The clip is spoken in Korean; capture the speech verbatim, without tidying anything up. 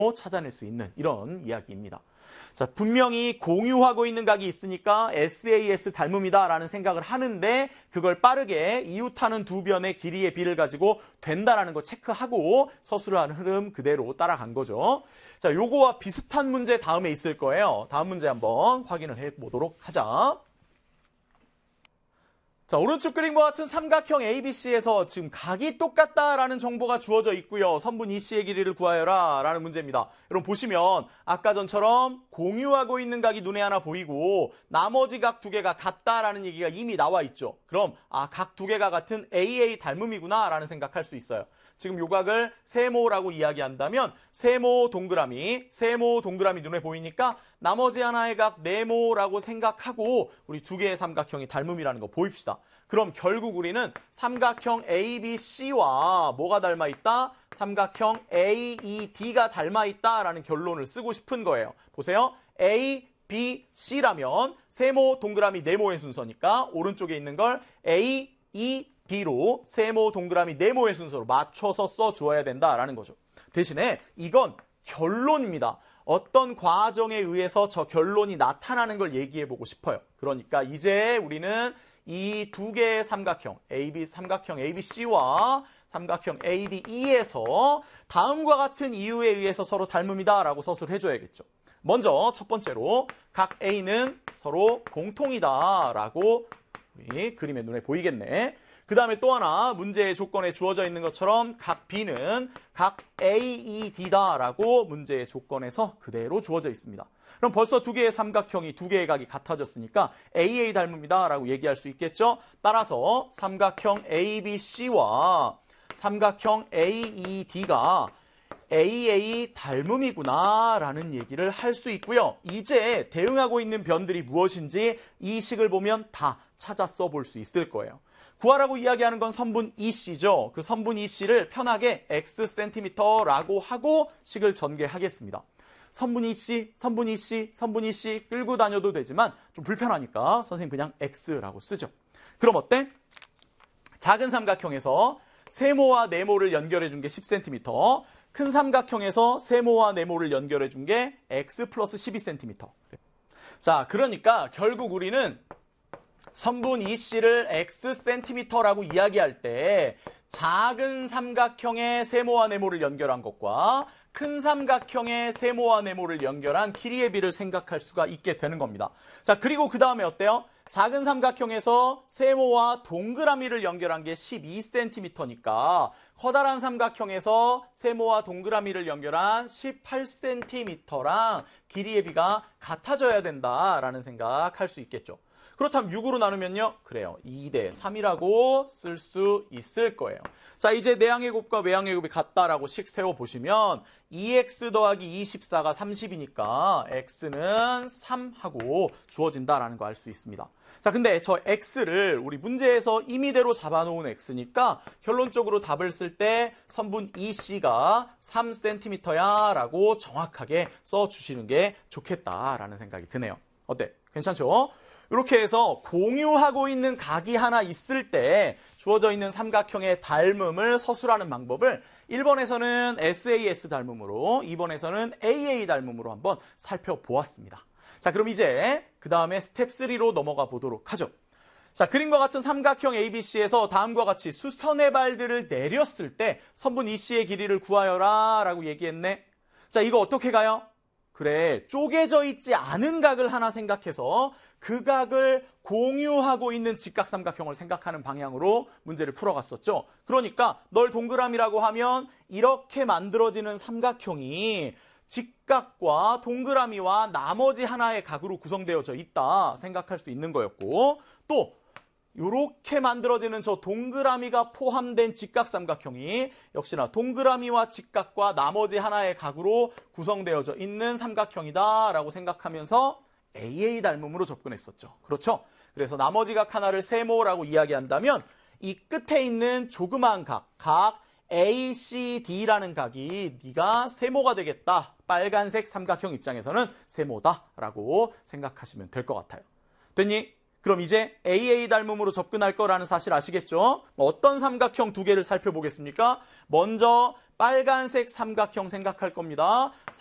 찾아낼 수 있는 이런 이야기입니다. 자, 분명히 공유하고 있는 각이 있으니까 에스에이에스 닮음이다라는 생각을 하는데 그걸 빠르게 이웃하는 두 변의 길이의 비를 가지고 된다라는 거 체크하고 서술을 하는 흐름 그대로 따라간 거죠. 자, 요거와 비슷한 문제 다음에 있을 거예요. 다음 문제 한번 확인을 해보도록 하자. 자, 오른쪽 그림과 같은 삼각형 에이비씨에서 지금 각이 똑같다라는 정보가 주어져 있고요. 선분 이씨의 길이를 구하여라 라는 문제입니다. 여러분 보시면 아까 전처럼 공유하고 있는 각이 눈에 하나 보이고 나머지 각 두 개가 같다라는 얘기가 이미 나와 있죠. 그럼 아, 각 두 개가 같은 에이에이 닮음이구나 라는 생각할 수 있어요. 지금 요 각을 세모라고 이야기한다면 세모 동그라미, 세모 동그라미 눈에 보이니까 나머지 하나의 각 네모라고 생각하고 우리 두 개의 삼각형이 닮음이라는 거 보입시다. 그럼 결국 우리는 삼각형 에이비씨와 뭐가 닮아 있다? 삼각형 에이이디가 닮아 있다라는 결론을 쓰고 싶은 거예요. 보세요. A, B, C라면 세모 동그라미 네모의 순서니까 오른쪽에 있는 걸 A, E, D로 세모 동그라미 네모의 순서로 맞춰서 써주어야 된다라는 거죠. 대신에 이건 결론입니다. 어떤 과정에 의해서 저 결론이 나타나는 걸 얘기해보고 싶어요. 그러니까 이제 우리는 이 두 개의 삼각형, 에이비, 삼각형 에이비씨와 삼각형 에이디이에서 다음과 같은 이유에 의해서 서로 닮음이다라고 서술해줘야겠죠. 먼저 첫 번째로 각 A는 서로 공통이다라고 우리 그림의 눈에 보이겠네. 그 다음에 또 하나 문제의 조건에 주어져 있는 것처럼 각 B는 각 에이이디다라고 문제의 조건에서 그대로 주어져 있습니다. 그럼 벌써 두 개의 삼각형이 두 개의 각이 같아졌으니까 에이에이 닮음이다라고 얘기할 수 있겠죠. 따라서 삼각형 에이비씨와 삼각형 에이이디가 에이에이 닮음이구나 라는 얘기를 할 수 있고요. 이제 대응하고 있는 변들이 무엇인지 이 식을 보면 다 찾아 써볼 수 있을 거예요. 구하라고 이야기하는 건 선분 이씨죠. 그 선분 이씨를 편하게 X 센티미터라고 하고 식을 전개하겠습니다. 선분 이씨, 선분 이씨, 선분 이씨 끌고 다녀도 되지만 좀 불편하니까 선생님 그냥 X라고 쓰죠. 그럼 어때? 작은 삼각형에서 세모와 네모를 연결해 준 게 십 센티미터, 큰 삼각형에서 세모와 네모를 연결해 준 게 X 플러스 십이 센티미터. 자, 그러니까 결국 우리는 선분 이씨를 X 센티미터라고 이야기할 때 작은 삼각형의 세모와 네모를 연결한 것과 큰 삼각형의 세모와 네모를 연결한 길이의 비를 생각할 수가 있게 되는 겁니다. 자, 그리고 그 다음에 어때요? 작은 삼각형에서 세모와 동그라미를 연결한 게 십이 센티미터니까 커다란 삼각형에서 세모와 동그라미를 연결한 십팔 센티미터랑 길이의 비가 같아져야 된다라는 생각할 수 있겠죠. 그렇다면 육으로 나누면요. 그래요. 이 대 삼이라고 쓸 수 있을 거예요. 자, 이제 내항의 곱과 외항의 곱이 같다라고 식 세워보시면 이 엑스 더하기 이십사가 삼십이니까 x는 삼하고 주어진다라는 거 알 수 있습니다. 자, 근데 저 x를 우리 문제에서 임의대로 잡아놓은 x니까 결론적으로 답을 쓸 때 선분 이씨가 삼 센티미터야 라고 정확하게 써주시는 게 좋겠다라는 생각이 드네요. 어때? 괜찮죠? 이렇게 해서 공유하고 있는 각이 하나 있을 때 주어져 있는 삼각형의 닮음을 서술하는 방법을 일 번에서는 에스에이에스 닮음으로, 이 번에서는 에이에이 닮음으로 한번 살펴보았습니다. 자, 그럼 이제 그 다음에 스텝 쓰리로 넘어가 보도록 하죠. 자, 그림과 같은 삼각형 에이비씨에서 다음과 같이 수선의 발들을 내렸을 때 선분 이씨의 길이를 구하여라 라고 얘기했네. 자, 이거 어떻게 가요? 그래, 쪼개져 있지 않은 각을 하나 생각해서 그 각을 공유하고 있는 직각삼각형을 생각하는 방향으로 문제를 풀어갔었죠. 그러니까 널 동그라미라고 하면 이렇게 만들어지는 삼각형이 직각과 동그라미와 나머지 하나의 각으로 구성되어져 있다 생각할 수 있는 거였고, 또 이렇게 만들어지는 저 동그라미가 포함된 직각삼각형이 역시나 동그라미와 직각과 나머지 하나의 각으로 구성되어져 있는 삼각형이다라고 생각하면서 에이에이 닮음으로 접근했었죠. 그렇죠? 그래서 나머지 각 하나를 세모라고 이야기한다면 이 끝에 있는 조그마한 각, 각 에이씨디라는 각이 네가 세모가 되겠다. 빨간색 삼각형 입장에서는 세모다라고 생각하시면 될 것 같아요. 됐니? 그럼 이제 에이에이 닮음으로 접근할 거라는 사실 아시겠죠? 어떤 삼각형 두 개를 살펴보겠습니까? 먼저 빨간색 삼각형 생각할 겁니다.